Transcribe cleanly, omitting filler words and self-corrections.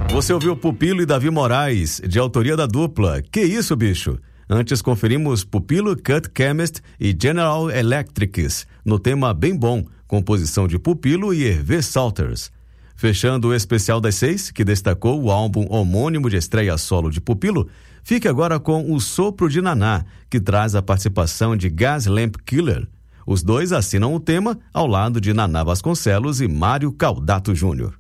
Você ouviu Pupilo e Davi Moraes, de autoria da dupla. Que isso, bicho? Antes conferimos Pupilo, Cut Chemist e General Electrics, no tema Bem Bom, composição de Pupilo e Hervé Salters. Fechando o especial das 6, que destacou o álbum homônimo de estreia solo de Pupilo, fique agora com O Sopro de Naná, que traz a participação de Gas Lamp Killer. Os dois assinam o tema ao lado de Naná Vasconcelos e Mário Caldato Júnior.